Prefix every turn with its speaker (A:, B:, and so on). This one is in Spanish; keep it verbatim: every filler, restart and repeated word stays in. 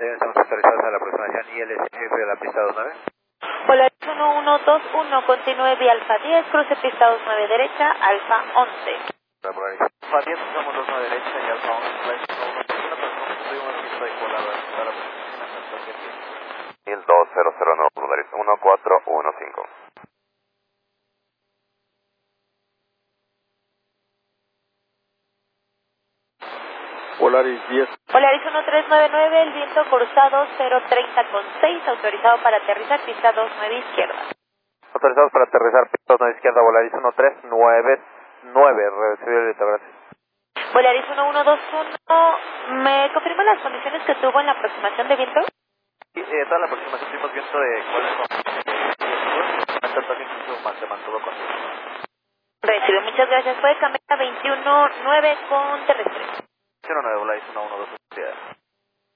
A: Estamos autorizados a la aproximación I L S F de la pista dos nueve.
B: Polaris uno uno dos uno, continúe vía Alfa diez, cruce pista dos nueve derecha, Alfa once.
A: Polaris Alfa diez, usamos dos nueve derecha y Alfa once, Polaris uno uno dos uno, construimos pista de colado para la aproximación.
C: mil dos cero cero nueve, Polaris uno cuatro uno cinco.
A: Polaris diez.
B: Polaris uno tres nueve nueve, el viento cruzado cero treinta con seis, autorizado para aterrizar pista dos nueve izquierda.
A: Autorizados para aterrizar pista dos nueve izquierda, Polaris uno tres nueve nueve, recibido el grito, gracias.
B: Polaris uno uno dos uno, ¿me confirma las condiciones que tuvo en la aproximación de viento?
A: Sí, eh, toda la aproximación tuvimos viento de cuatro con se mantuvo con.
B: Recibe, muchas gracias. Puede cambiar a veintiuno nueve con terrestre.